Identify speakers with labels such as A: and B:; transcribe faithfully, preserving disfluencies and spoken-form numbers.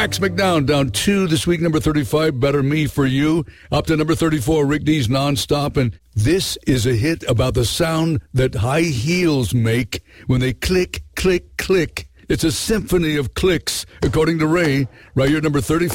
A: Max McDowell down two this week, number thirty-five, Better Me For You. Up to number thirty-four, Rick D's Nonstop. And this is a hit about the sound that high heels make when they click, click, click. It's a symphony of clicks, according to Ray. Right here, number thirty-five.